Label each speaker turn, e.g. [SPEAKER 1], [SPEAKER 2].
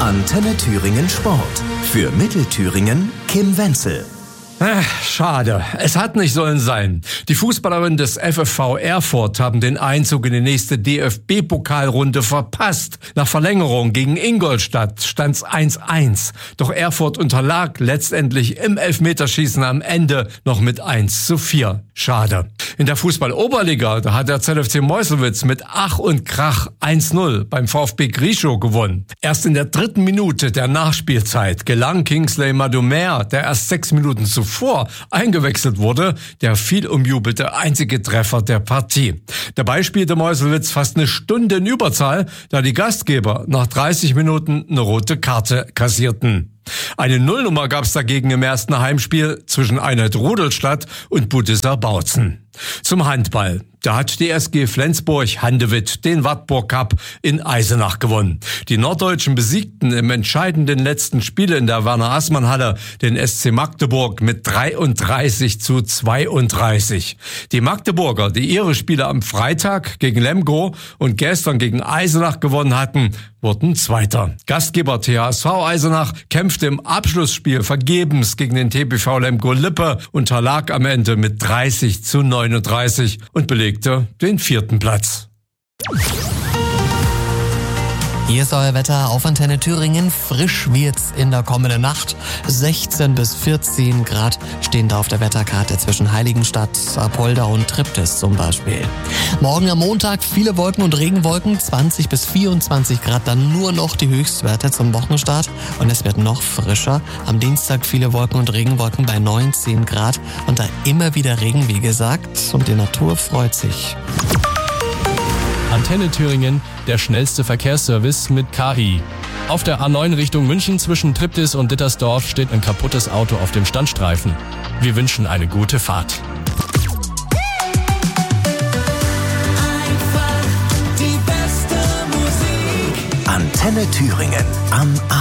[SPEAKER 1] Antenne Thüringen Sport. Für Mittelthüringen Kim Wenzel.
[SPEAKER 2] Schade. Es hat nicht sollen sein. Die Fußballerinnen des FFV Erfurt haben den Einzug in die nächste DFB-Pokalrunde verpasst. Nach Verlängerung gegen Ingolstadt stand's 1:1. Doch Erfurt unterlag letztendlich im Elfmeterschießen am Ende noch mit 1:4. Schade. In der Fußball-Oberliga, da hat der ZFC Meuselwitz mit Ach und Krach 1:0 beim VfB Grischow gewonnen. Erst in der 3. Minute der Nachspielzeit gelang Kingsley Madumer, der erst 6 Minuten zuvor eingewechselt wurde, der viel umjubelte einzige Treffer der Partie. Dabei spielte Meuselwitz fast eine Stunde in Überzahl, da die Gastgeber nach 30 Minuten eine rote Karte kassierten. Eine Nullnummer gab es dagegen im ersten Heimspiel zwischen Einheit Rudolstadt und Budisser Bautzen. Zum Handball. Da hat die SG Flensburg-Handewitt den Wartburg Cup in Eisenach gewonnen. Die Norddeutschen besiegten im entscheidenden letzten Spiel in der Werner-Assmann-Halle den SC Magdeburg mit 33:32. Die Magdeburger, die ihre Spiele am Freitag gegen Lemgo und gestern gegen Eisenach gewonnen hatten, wurden Zweiter. Gastgeber THSV Eisenach kämpfte im Abschlussspiel vergebens gegen den TBV Lemgo-Lippe, unterlag am Ende mit 30:39 und belegte den 4. Platz.
[SPEAKER 3] Hier ist euer Wetter auf Antenne Thüringen. Frisch wird's in der kommenden Nacht. 16 bis 14 Grad stehen da auf der Wetterkarte zwischen Heiligenstadt, Apolda und Triptis zum Beispiel. Morgen am Montag viele Wolken und Regenwolken, 20 bis 24 Grad, dann nur noch die Höchstwerte zum Wochenstart und es wird noch frischer. Am Dienstag viele Wolken und Regenwolken bei 19 Grad und da immer wieder Regen, wie gesagt, und die Natur freut sich.
[SPEAKER 4] Antenne Thüringen, der schnellste Verkehrsservice mit KI. Auf der A9 Richtung München zwischen Triptis und Dittersdorf steht ein kaputtes Auto auf dem Standstreifen. Wir wünschen eine gute Fahrt.
[SPEAKER 1] Antenne Thüringen am